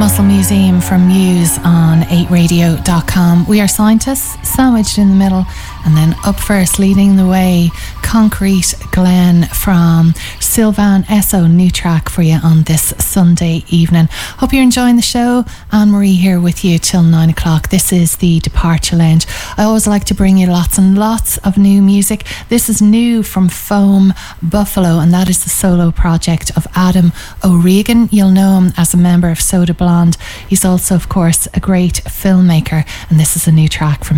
Fossil Museum from Muse on 8radio.com. We are scientists, sandwiched in the middle, and then up first, leading the way, Concrete Glen from Sylvan Esso, new track for you on this Sunday evening. Hope you're enjoying the show. Anne-Marie here with you till 9 o'clock. This is the Departure Lounge. I always like to bring you lots and lots of new music. This is new from Foam Buffalo, and that is the solo project of Adam O'Regan. You'll know him as a member of Soda Blonde. He's also, of course, a great filmmaker, and this is a new track from